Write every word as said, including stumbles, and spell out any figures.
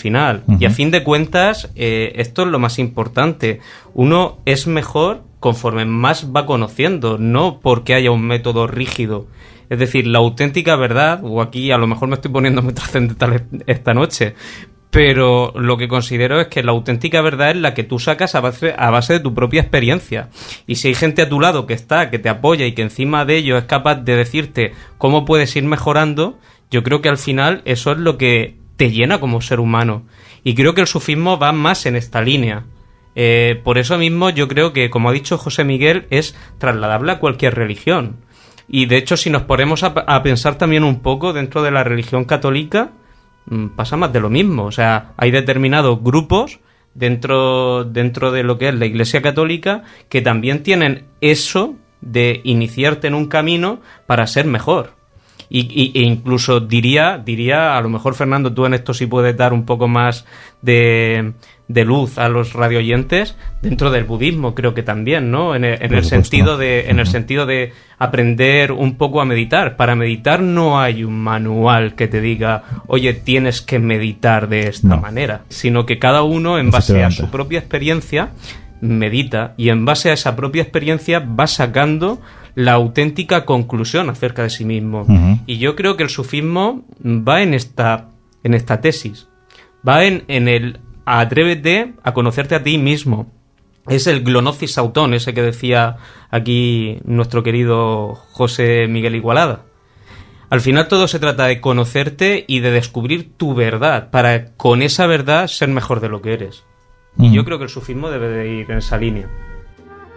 final. Uh-huh. Y a fin de cuentas, eh, esto es lo más importante. Uno es mejor conforme más va conociendo, no porque haya un método rígido. Es decir, la auténtica verdad, o aquí a lo mejor me estoy poniendo muy trascendental esta noche, pero lo que considero es que la auténtica verdad es la que tú sacas a base, a base de tu propia experiencia. Y si hay gente a tu lado que está, que te apoya y que encima de ello es capaz de decirte cómo puedes ir mejorando, yo creo que al final eso es lo que te llena como ser humano. Y creo que el sufismo va más en esta línea. Eh, por eso mismo yo creo que, como ha dicho José Miguel, es trasladable a cualquier religión. Y de hecho, si nos ponemos a, a pensar también un poco dentro de la religión católica, pasa más de lo mismo. O sea, hay determinados grupos dentro, dentro de lo que es la Iglesia Católica que también tienen eso de iniciarte en un camino para ser mejor. Y, y, e incluso diría, diría, a lo mejor Fernando, tú en esto sí puedes dar un poco más de, de luz a los radioyentes, dentro del budismo creo que también, ¿no? En el, en el sentido de, en el sentido de aprender un poco a meditar. Para meditar no hay un manual que te diga, oye, tienes que meditar de esta no. manera, sino que cada uno, en base a su propia experiencia, medita, y en base a esa propia experiencia va sacando la auténtica conclusión acerca de sí mismo. Uh-huh. Y yo creo que el sufismo va en esta, en esta tesis. Va en, en el atrévete a conocerte a ti mismo. Es el glonosis autón, ese que decía aquí nuestro querido José Miguel Igualada. Al final todo se trata de conocerte y de descubrir tu verdad, para con esa verdad ser mejor de lo que eres. Uh-huh. Y yo creo que el sufismo debe de ir en esa línea.